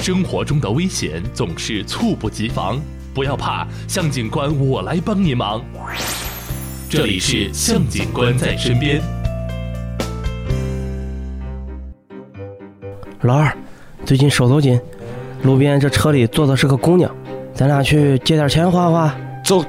生活中的危险总是猝不及防，不要怕，向警官我来帮你忙。这里是向警官在身边。 老二，最近手头紧，路边这车里坐的是个姑娘，咱俩去借点钱花花。 走，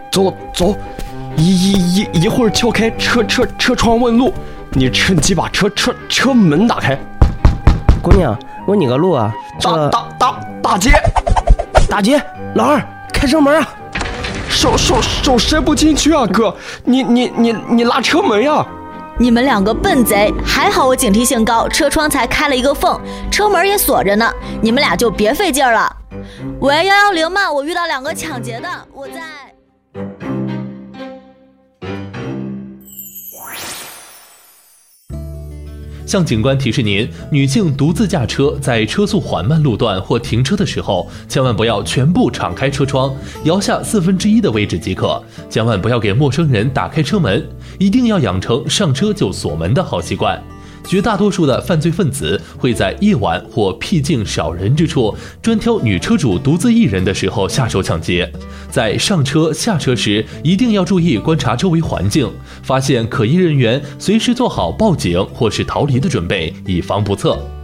一会儿敲开车窗问路，你趁机把车门打开。 姑娘，问你个路啊。 大姐， 大姐，老二开车门啊。 手伸不进去啊，哥，你拉车门呀。 你们两个笨贼，还好我警惕性高，车窗才开了一个缝，车门也锁着呢，你们俩就别费劲了。喂，110嘛，我遇到2个抢劫的，我在。 向警官提示您，女性独自驾车在车速缓慢路段或停车的时候，千万不要全部敞开车窗，摇下1/4的位置即可，千万不要给陌生人打开车门，一定要养成上车就锁门的好习惯。绝大多数的犯罪分子会在夜晚或僻静少人之处，专挑女车主独自一人的时候下手抢劫。在上车下车时，一定要注意观察周围环境，发现可疑人员，随时做好报警或是逃离的准备，以防不测。